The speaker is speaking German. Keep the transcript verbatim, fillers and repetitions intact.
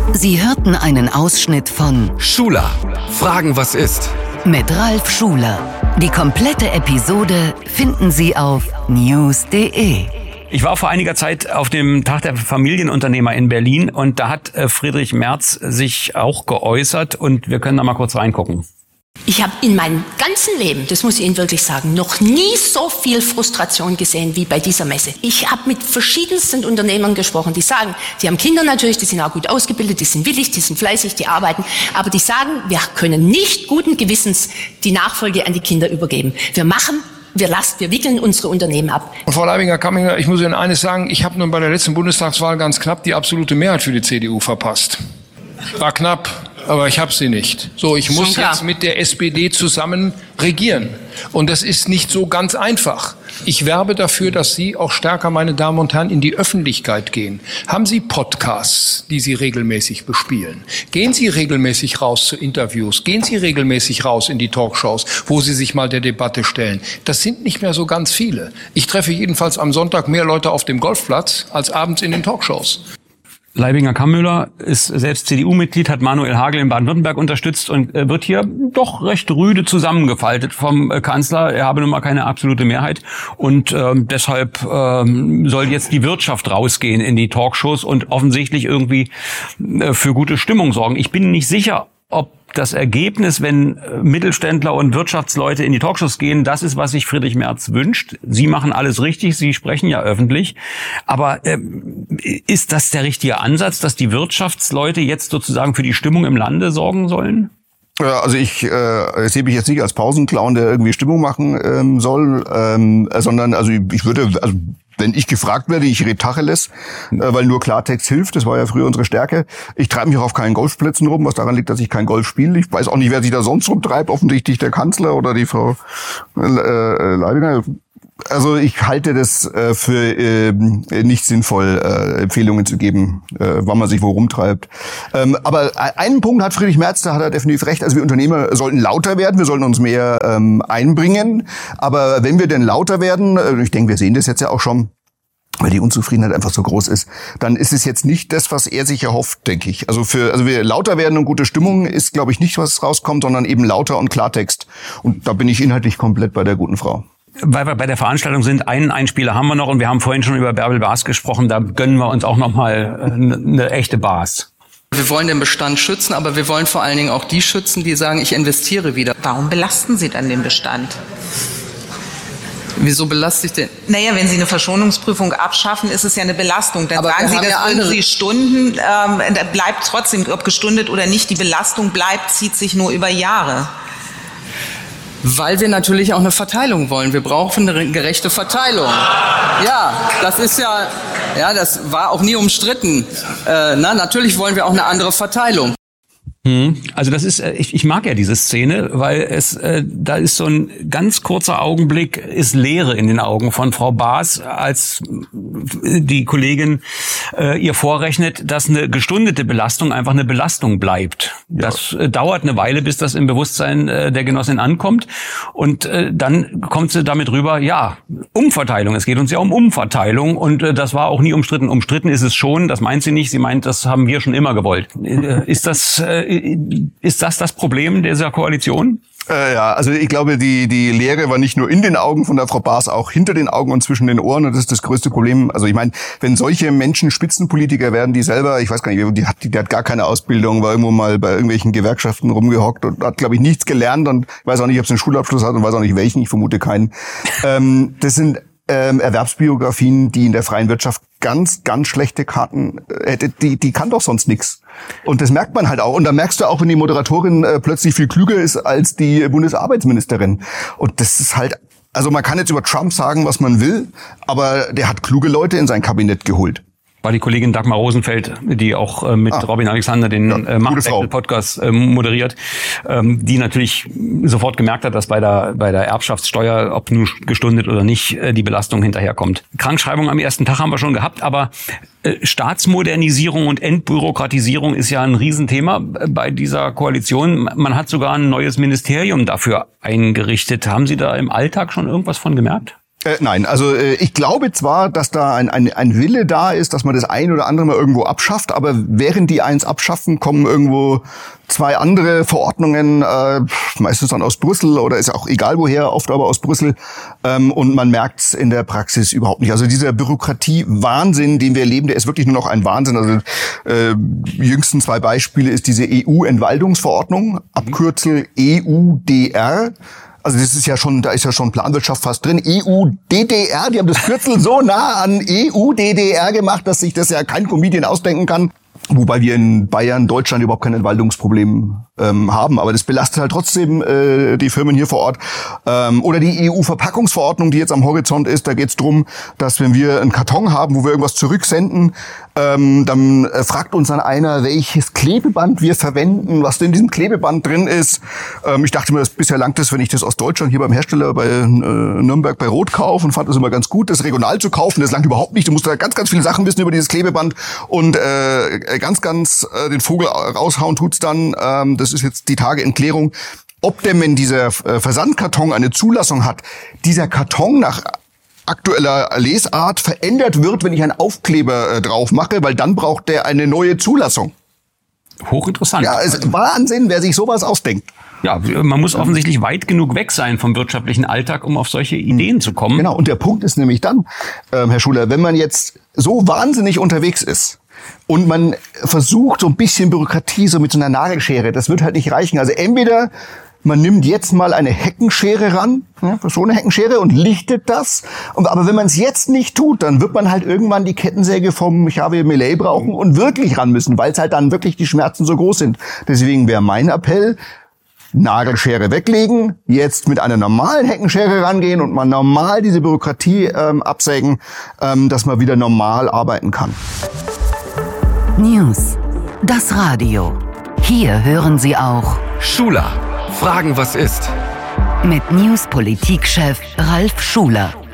Sie hörten einen Ausschnitt von Schuler. Fragen, was ist? Mit Ralf Schuler. Die komplette Episode finden Sie auf news punkt de. Ich war vor einiger Zeit auf dem Tag der Familienunternehmer in Berlin und da hat Friedrich Merz sich auch geäußert und wir können da mal kurz reingucken. Ich habe in meinem ganzen Leben, das muss ich Ihnen wirklich sagen, noch nie so viel Frustration gesehen wie bei dieser Messe. Ich habe mit verschiedensten Unternehmern gesprochen, die sagen, die haben Kinder natürlich, die sind auch gut ausgebildet, die sind willig, die sind fleißig, die arbeiten, aber die sagen, wir können nicht guten Gewissens die Nachfolge an die Kinder übergeben. Wir machen Wir lassen, wir wickeln unsere Unternehmen ab. Frau Leibinger-Kamminger, ich muss Ihnen eines sagen, ich habe nun bei der letzten Bundestagswahl ganz knapp die absolute Mehrheit für die C D U verpasst. War knapp, aber ich habe sie nicht. So, ich muss jetzt mit der S P D zusammen regieren. Und das ist nicht so ganz einfach. Ich werbe dafür, dass Sie auch stärker, meine Damen und Herren, in die Öffentlichkeit gehen. Haben Sie Podcasts, die Sie regelmäßig bespielen? Gehen Sie regelmäßig raus zu Interviews? Gehen Sie regelmäßig raus in die Talkshows, wo Sie sich mal der Debatte stellen? Das sind nicht mehr so ganz viele. Ich treffe jedenfalls am Sonntag mehr Leute auf dem Golfplatz als abends in den Talkshows. Leibinger-Kammüller ist selbst C D U-Mitglied, hat Manuel Hagel in Baden-Württemberg unterstützt und wird hier doch recht rüde zusammengefaltet vom Kanzler. Er habe nun mal keine absolute Mehrheit und äh, deshalb äh, soll jetzt die Wirtschaft rausgehen in die Talkshows und offensichtlich irgendwie äh, für gute Stimmung sorgen. Ich bin nicht sicher, ob das Ergebnis, wenn Mittelständler und Wirtschaftsleute in die Talkshows gehen, das ist, was sich Friedrich Merz wünscht. Sie machen alles richtig, Sie sprechen ja öffentlich. Aber äh, ist das der richtige Ansatz, dass die Wirtschaftsleute jetzt sozusagen für die Stimmung im Lande sorgen sollen? Ja, also ich äh, sehe mich jetzt nicht als Pausenclown, der irgendwie Stimmung machen ähm, soll, ähm, sondern also ich würde, also wenn ich gefragt werde, ich rede Tacheles, äh, weil nur Klartext hilft. Das war ja früher unsere Stärke. Ich treibe mich auch auf keinen Golfplätzen rum, was daran liegt, dass ich kein Golf spiele. Ich weiß auch nicht, wer sich da sonst rumtreibt. Offensichtlich der Kanzler oder die Frau äh, Leibinger. Also ich halte das äh, für äh, nicht sinnvoll, äh, Empfehlungen zu geben, äh, wann man sich wo rumtreibt. Ähm, aber einen Punkt hat Friedrich Merz, da hat er definitiv recht. Also wir Unternehmer sollten lauter werden, wir sollten uns mehr ähm, einbringen. Aber wenn wir denn lauter werden, äh, ich denke, wir sehen das jetzt ja auch schon, weil die Unzufriedenheit einfach so groß ist, dann ist es jetzt nicht das, was er sich erhofft, denke ich. Also für, also wir lauter werden und gute Stimmung ist, glaube ich, nicht, was rauskommt, sondern eben lauter und Klartext. Und da bin ich inhaltlich komplett bei der guten Frau. Weil wir bei der Veranstaltung sind, einen Einspieler haben wir noch und wir haben vorhin schon über Bärbel Baas gesprochen, da gönnen wir uns auch noch mal eine, eine echte Baas. Wir wollen den Bestand schützen, aber wir wollen vor allen Dingen auch die schützen, die sagen, ich investiere wieder. Warum belasten Sie dann den Bestand? Wieso belaste ich den? Naja, wenn Sie eine Verschonungsprüfung abschaffen, ist es ja eine Belastung. Dann aber sagen Sie, das ja würden Sie Stunden, ähm, da bleibt trotzdem, ob gestundet oder nicht, die Belastung bleibt, zieht sich nur über Jahre. Weil wir natürlich auch eine Verteilung wollen. Wir brauchen eine gerechte Verteilung. Ja, das ist ja, ja, das war auch nie umstritten. Äh, na, natürlich wollen wir auch eine andere Verteilung. Hm. Also das ist, ich, ich mag ja diese Szene, weil es, äh, da ist so ein ganz kurzer Augenblick, ist Leere in den Augen von Frau Baas, als die Kollegin äh, ihr vorrechnet, dass eine gestundete Belastung einfach eine Belastung bleibt. Ja. Das äh, dauert eine Weile, bis das im Bewusstsein äh, der Genossin ankommt und äh, dann kommt sie damit rüber, ja, Umverteilung, es geht uns ja um Umverteilung und äh, das war auch nie umstritten. Umstritten ist es schon, das meint sie nicht, sie meint, das haben wir schon immer gewollt. Äh, ist das äh, Ist das das Problem dieser Koalition? Äh, ja, also ich glaube, die die Leere war nicht nur in den Augen von der Frau Baas, auch hinter den Augen und zwischen den Ohren. Und das ist das größte Problem. Also ich meine, wenn solche Menschen Spitzenpolitiker werden, die selber, ich weiß gar nicht, die hat, die hat gar keine Ausbildung, war irgendwo mal bei irgendwelchen Gewerkschaften rumgehockt und hat, glaube ich, nichts gelernt und weiß auch nicht, ob sie einen Schulabschluss hat und weiß auch nicht welchen, ich vermute keinen. Ähm, das sind ähm, Erwerbsbiografien, die in der freien Wirtschaft ganz, ganz schlechte Karten hätte, die, die kann doch sonst nix. Und das merkt man halt auch. Und da merkst du auch, wenn die Moderatorin äh, plötzlich viel klüger ist als die Bundesarbeitsministerin. Und das ist halt, also man kann jetzt über Trump sagen, was man will, aber der hat kluge Leute in sein Kabinett geholt. War die Kollegin Dagmar Rosenfeld, die auch äh, mit ah, Robin Alexander den ja, äh, Machtwechsel-Podcast äh, moderiert, ähm, die natürlich sofort gemerkt hat, dass bei der bei der Erbschaftssteuer, ob nun gestundet oder nicht, äh, die Belastung hinterherkommt. Krankschreibung am ersten Tag haben wir schon gehabt, aber äh, Staatsmodernisierung und Entbürokratisierung ist ja ein Riesenthema bei dieser Koalition. Man hat sogar ein neues Ministerium dafür eingerichtet. Haben Sie da im Alltag schon irgendwas von gemerkt? Äh, nein, also äh, ich glaube zwar, dass da ein, ein, ein Wille da ist, dass man das ein oder andere mal irgendwo abschafft, aber während die eins abschaffen, kommen irgendwo zwei andere Verordnungen, äh, meistens dann aus Brüssel oder ist auch egal woher, oft aber aus Brüssel, ähm, und man merkt es in der Praxis überhaupt nicht. Also dieser Bürokratie-Wahnsinn, den wir erleben, der ist wirklich nur noch ein Wahnsinn. Also äh, die jüngsten zwei Beispiele ist diese E U-Entwaldungsverordnung, Abkürzel E U D R. Also das ist ja schon, da ist ja schon Planwirtschaft fast drin. E U D D R, die haben das Kürzel so nah an E U D D R gemacht, dass sich das ja kein Comedian ausdenken kann. Wobei wir in Bayern, Deutschland überhaupt kein Entwaldungsproblem ähm, haben. Aber das belastet halt trotzdem äh, die Firmen hier vor Ort. Ähm, oder die E U-Verpackungsverordnung, die jetzt am Horizont ist. Da geht es darum, dass wenn wir einen Karton haben, wo wir irgendwas zurücksenden, ähm, dann äh, fragt uns dann einer, welches Klebeband wir verwenden, was denn in diesem Klebeband drin ist. Ähm, ich dachte mir, das bisher langt es, wenn ich das aus Deutschland hier beim Hersteller bei äh, Nürnberg bei Rot kaufe, und fand es immer ganz gut, das regional zu kaufen. Das langt überhaupt nicht. Du musst da ganz, ganz viele Sachen wissen über dieses Klebeband und äh, ganz, ganz äh, den Vogel raushauen tut's dann. Ähm, das ist jetzt die Tage in Klärung. Ob denn, wenn dieser äh, Versandkarton eine Zulassung hat, dieser Karton nach aktueller Lesart verändert wird, wenn ich einen Aufkleber äh, drauf mache, weil dann braucht der eine neue Zulassung. Hochinteressant. Ja, es ist Wahnsinn, wer sich sowas ausdenkt. Ja, man muss offensichtlich weit genug weg sein vom wirtschaftlichen Alltag, um auf solche Ideen zu kommen. Genau, und der Punkt ist nämlich dann, ähm, Herr Schuler, wenn man jetzt so wahnsinnig unterwegs ist und man versucht, so ein bisschen Bürokratie so mit so einer Nagelschere, das wird halt nicht reichen. Also entweder man nimmt jetzt mal eine Heckenschere ran, ja, so eine Heckenschere, und lichtet das. Und, aber wenn man es jetzt nicht tut, dann wird man halt irgendwann die Kettensäge vom Xavier Millet brauchen und wirklich ran müssen, weil es halt dann wirklich die Schmerzen so groß sind. Deswegen wäre mein Appell, Nagelschere weglegen, jetzt mit einer normalen Heckenschere rangehen und mal normal diese Bürokratie ähm, absägen, ähm, dass man wieder normal arbeiten kann. News. Das Radio. Hier hören Sie auch Schuler. Fragen, was ist? Mit News-Politikchef Ralf Schuler.